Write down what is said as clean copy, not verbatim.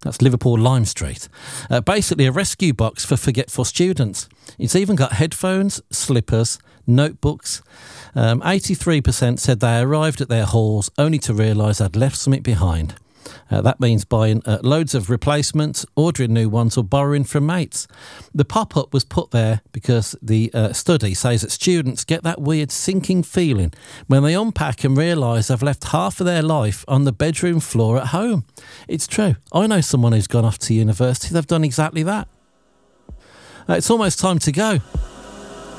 That's Liverpool Lime Street. Basically a rescue box for forgetful students. It's even got headphones, slippers, notebooks. 83% said they arrived at their halls only to realise they'd left something behind. That means buying loads of replacements, ordering new ones or borrowing from mates. The pop-up was put there because the study says that students get that weird sinking feeling when they unpack and realise they've left half of their life on the bedroom floor at home. It's true. I know someone who's gone off to university. They've done exactly that. It's almost time to go.